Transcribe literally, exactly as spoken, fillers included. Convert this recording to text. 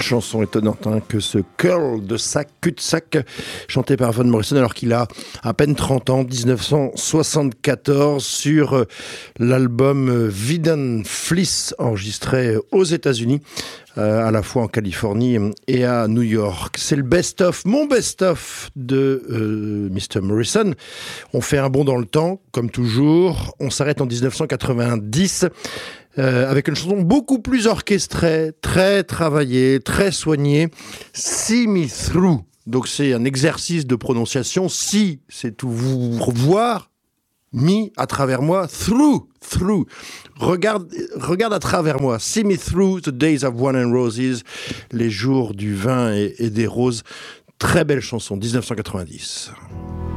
chanson étonnante hein, que ce Curl de sac, cul-de-sac, chanté par Van Morrison alors qu'il a à peine trente ans, dix-neuf cent soixante-quatorze, sur l'album Vidden Fleece, enregistré aux États-Unis, euh, à la fois en Californie et à New York. C'est le best-of, mon best-of de euh, mister Morrison. On fait un bond dans le temps, comme toujours. On s'arrête en dix-neuf cent quatre-vingt-dix. Euh, avec une chanson beaucoup plus orchestrée, très travaillée, très soignée, See Me Through. Donc c'est un exercice de prononciation. See, c'est tout voir, me, à travers moi, through, through. Regarde, regarde à travers moi. See me through the days of wine and roses, les jours du vin et, et des roses. Très belle chanson, dix-neuf cent quatre-vingt-dix.